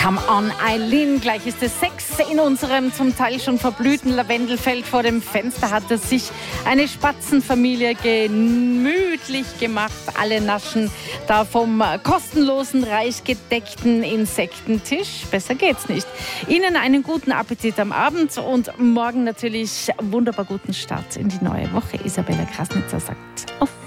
Come on, Eileen. Gleich ist es 6. In unserem zum Teil schon verblühten Lavendelfeld vor dem Fenster hat es sich eine Spatzenfamilie gemütlich gemacht. Alle naschen da vom kostenlosen, reich gedeckten Insektentisch. Besser geht's nicht. Ihnen einen guten Appetit am Abend und morgen natürlich wunderbar guten Start in die neue Woche. Isabella Krasnitzer sagt auf